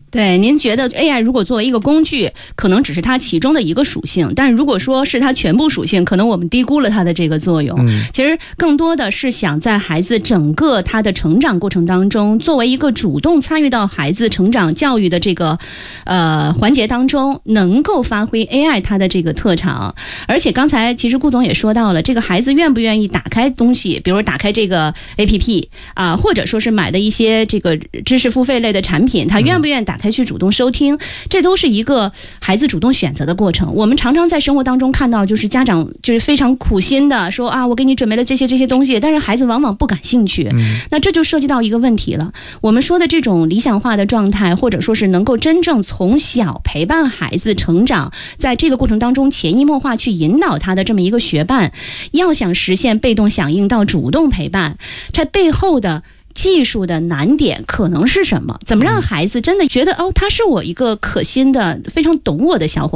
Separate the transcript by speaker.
Speaker 1: 对，您觉得 AI 如果作为一个工具，可能只是它其中的一个属性，但如果说是它全部属性，可能我们低估了它的这个作用。其实更多的是想在孩子整个他的成长过程当中，作为一个主动参与到孩子成长教育的这个环节当中，能够发挥 AI 它的这个特长。而且刚才其实顾总也说到了，这个孩子愿不愿意打开东西，比如打开这个 APP 或者说是买的一些这个知识付费类的产品，他愿不愿意打开去主动收听，这都是一个孩子主动选择的过程。我们常常在生活当中看到，就是家长就是非常苦心的说我给你准备了这些东西，但是孩子往往不感兴趣。那这就涉及到一个问题了，我们说的这种理想化的状态，或者说是能够真正从小陪伴孩子成长，在这个过程当中潜移默化去引导他的这么一个学伴，要想实现被动响应到主动陪伴，这背后的技术的难点可能是什么？怎么让孩子真的觉得他是我一个可心的非常懂我的小伙